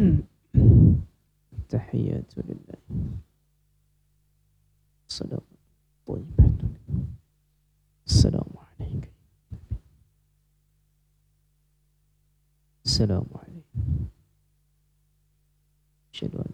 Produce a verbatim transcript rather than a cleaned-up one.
تحيات لله صلاة طيبة. السلام عليك. السلام عليكم. أشهد أن